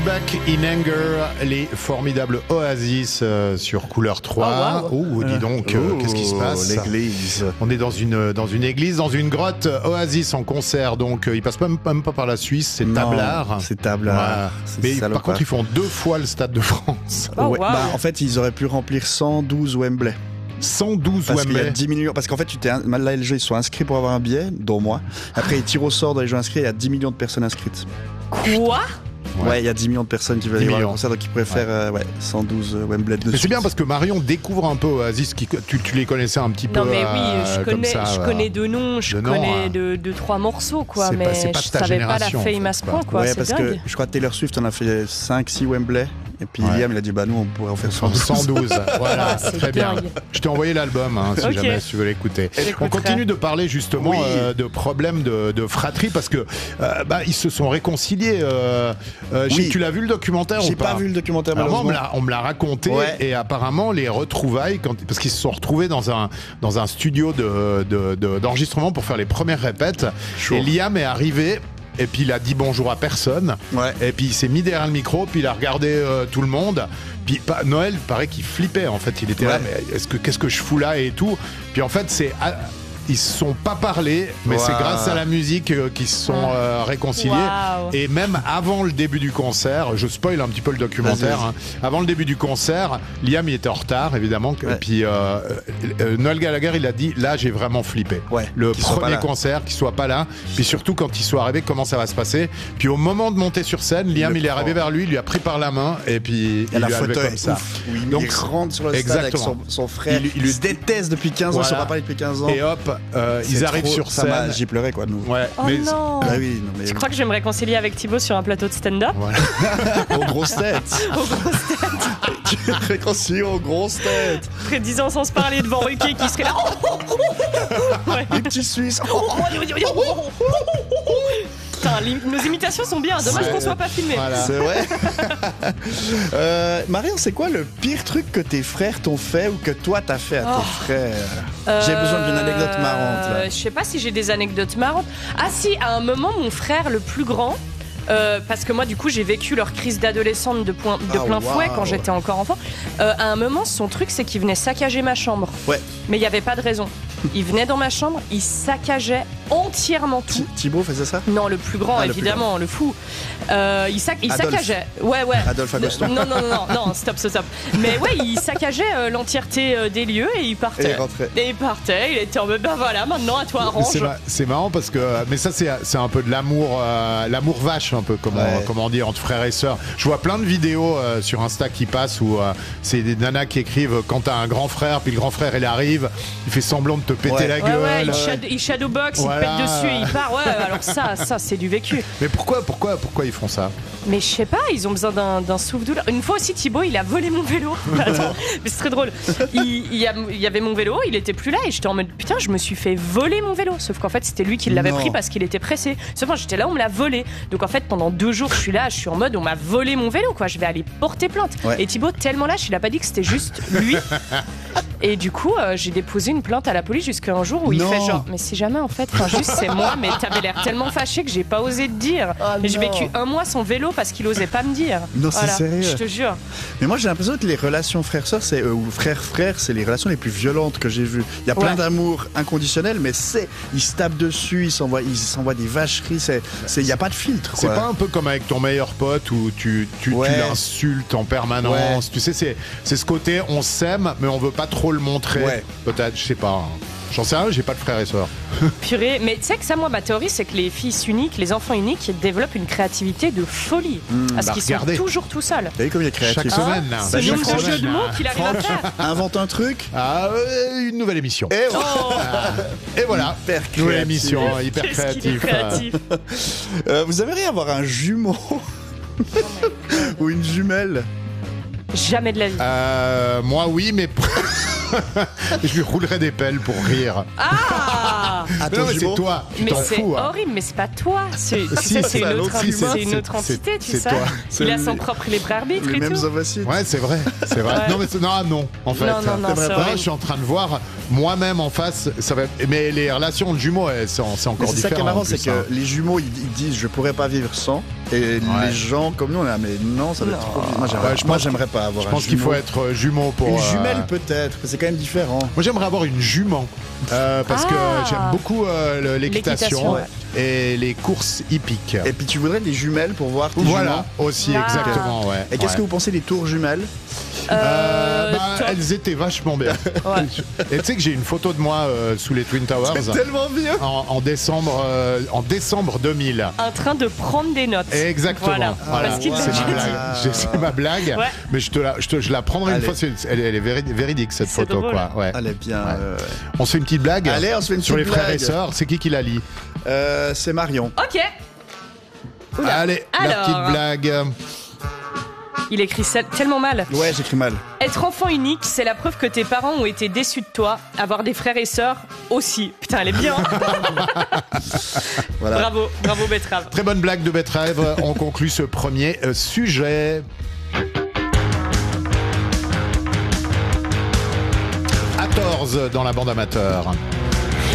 Back in Anger, les formidables Oasis sur Couleur 3. Oh, wow. Dis donc, qu'est-ce qui se passe? L'église. On est dans une église, dans une grotte. Oasis en concert, donc ils passent même pas par la Suisse, c'est Tablard. C'est Tablard. Ouais. Mais par contre, ils font 2 fois le Stade de France. Oh, wow. En fait, ils auraient pu remplir 112 Wembley. 112 parce qu'il y a Wembley. 10 millions. Parce qu'en fait, là, les jeux, ils sont inscrits pour avoir un billet, dont moi. Après, ils tirent au sort dans les jeux inscrits, il y a 10 millions de personnes inscrites. Quoi? Ouais, il y a 10 millions de personnes qui veulent aller voir le concert, donc ils pourraient faire 112 Wembley de suite. Mais c'est bien parce que Marion découvre un peu Oasis, tu les connaissais un petit peu. Non mais oui, je connais de noms, je connais nom, deux, trois morceaux, quoi, c'est mais pas de je ta savais pas la génération, fame en à fait, ce point, quoi, Ouais, c'est parce dingue. que je crois que Taylor Swift en a fait 5-6 Wembley. Et puis Liam, il a dit, nous, on pourrait en faire 112. 112, voilà, c'est très bien. dingue. Je t'ai envoyé l'album, si jamais tu veux l'écouter. On continue de parler justement de problèmes de fratrie, parce que ils se sont réconciliés. Tu l'as vu le documentaire ou pas? J'ai pas vu le documentaire, malheureusement. On me l'a raconté, et apparemment les retrouvailles, parce qu'ils se sont retrouvés dans un studio d'enregistrement pour faire les premières répètes, et Liam est arrivé. Et puis il a dit bonjour à personne. Ouais. Et puis il s'est mis derrière le micro. Puis il a regardé tout le monde. Puis Noël, paraît qu'il flippait. En fait, il était là. Mais qu'est-ce que je fous là et tout. Puis en fait, ils se sont pas parlé, mais c'est grâce à la musique qu'ils se sont réconciliés. Wow. Et même avant le début du concert, je spoil un petit peu le documentaire. Avant le début du concert, Liam il était en retard évidemment. Et puis Noël Gallagher il a dit là j'ai vraiment flippé. Le premier concert, qu'il soit pas là. Puis surtout quand il soit arrivé, comment ça va se passer. Puis au moment de monter sur scène, Liam il est arrivé vers lui, il lui a pris par la main et puis il lui a levé comme ça. Donc il rentre sur le stade avec son frère. Il lui déteste depuis 15 ans, ils ne sont pas parlé depuis 15 ans. Et hop. Ils arrivent sur scène. J'ai pleuré quoi. Nous. Ouais, oh non. Tu crois que je vais me réconcilier avec Thibaut sur un plateau de stand-up? Aux grosses têtes. Aux grosses têtes. Tu te réconcilies aux grosses têtes. Après 10 ans sans se parler devant Ruquier qui serait là. Les petits Suisses. Putain, nos imitations sont bien, dommage qu'on soit pas filmé. Voilà. C'est vrai. Marion, c'est quoi le pire truc que tes frères t'ont fait ou que toi t'as fait à tes frères? J'ai besoin d'une anecdote marrante là. Je sais pas si j'ai des anecdotes marrantes. Ah si, à un moment, mon frère le plus grand, parce que moi du coup j'ai vécu leur crise d'adolescente de plein fouet quand j'étais encore enfant, à un moment son truc c'est qu'il venait saccager ma chambre. Mais il n'y avait pas de raison. Il venait dans ma chambre, il saccageait entièrement tout. Thibaut faisait ça? Non, le plus grand, évidemment, le fou. Il saccageait. Ouais. Adolphe Agoston. Non, stop. Mais ouais, il saccageait l'entièreté des lieux et il partait. Et il partait, il était en mode, voilà, maintenant à toi, arrange. C'est marrant parce que, mais ça c'est un peu de l'amour vache, un peu, comment dire, entre frères et sœurs. Je vois plein de vidéos sur Insta qui passent où c'est des nanas qui écrivent quand t'as un grand frère, puis le grand frère il arrive, il fait semblant de te péter la gueule. Il shadowbox, il pète dessus et il part. Alors ça c'est du vécu. Mais pourquoi ils font ça? Mais je sais pas, ils ont besoin d'un souffle-douleur. Une fois aussi, Thibaut, il a volé mon vélo. Attends, mais c'est très drôle. Il y avait mon vélo, il était plus là et j'étais en mode putain, je me suis fait voler mon vélo. Sauf qu'en fait, c'était lui qui l'avait pris parce qu'il était pressé. Sauf que j'étais là, on me l'a volé. Donc en fait, pendant 2 jours, je suis en mode on m'a volé mon vélo, quoi. Je vais aller porter plainte. Et Thibaut, tellement lâche, il a pas dit que c'était juste lui. Et du coup, j'ai déposé une plainte à la police jusqu'à un jour où il fait genre, mais si jamais en fait, juste c'est moi, mais t'avais l'air tellement fâché que j'ai pas osé te dire. Et j'ai vécu 1 mois sans vélo parce qu'il osait pas me dire. Non, c'est sérieux. Je te jure. Mais moi j'ai l'impression que les relations frères-sœurs, ou frères-frères, c'est les relations les plus violentes que j'ai vues. Il y a plein d'amour inconditionnel, mais ils se tapent dessus, ils s'envoient des vacheries, il y a pas de filtre. C'est pas un peu comme avec ton meilleur pote où tu l'insultes en permanence. Tu sais, c'est ce côté on s'aime mais on veut pas trop le montrer. Peut-être, je sais pas. J'en sais rien, j'ai pas de frères et sœurs. Purée, mais tu sais que ça, moi, ma théorie, c'est que les fils uniques, les enfants uniques, développent une créativité de folie. Parce qu'ils sont toujours tout seuls. T'as vu comme il est créatif? Chaque semaine. Ce nombre de jeux de mots qu'il arrive à faire. Invente un truc. Une nouvelle émission. Et voilà. Nouvelle émission, hyper créatif. Vous aimeriez avoir un jumeau ou une jumelle? Jamais de la vie. Moi, oui, mais je lui roulerais des pelles pour rire. Non, mais c'est toi, tu t'en fous. Mais c'est horrible, mais c'est pas toi. C'est une autre entité, tu sais. Il a son propre libre arbitre et tout. Ouais, c'est vrai. Non, mais non, en fait. Non, je suis en train de voir moi-même en face. Mais les relations de jumeaux, c'est encore différent. C'est ça qui est marrant, c'est que les jumeaux, ils disent je pourrais pas vivre sans. Et les gens comme nous, on est là, mais non, ça doit être trop bien. Moi, j'aimerais pas avoir Je pense qu'il faut être jumeau pour... Une jumelle peut-être, c'est quand même différent. Moi, j'aimerais avoir une jument. Parce que j'aime beaucoup l'équitation et les courses hippiques. Et puis tu voudrais des jumelles pour voir tes Voilà, juments. aussi, exactement, ouais. Et qu'est-ce que vous pensez des tours jumelles? Elles étaient vachement bien. Ouais. Et tu sais que j'ai une photo de moi sous les Twin Towers. C'est tellement vieux. En décembre 2000. En train de prendre des notes. Exactement. Voilà. Parce qu'il C'est ma blague. C'est ma blague. Ouais. Mais je la prendrai une fois. Elle est véridique cette photo. Drôle. Quoi. Ouais. Elle est bien. On se fait une petite blague. Allez, on se fait une sur les petite frères et blague. sœurs. C'est qui la lit? C'est Marion. Ok. Oula. Allez, la petite blague. Il écrit ça tellement mal. Ouais, j'écris mal. Être enfant unique, c'est la preuve que tes parents ont été déçus de toi. Avoir des frères et sœurs aussi. Putain, elle est bien. Voilà. Bravo Betrave. Très bonne blague de Betrave. On conclut ce premier sujet. À 14 dans la bande amateur.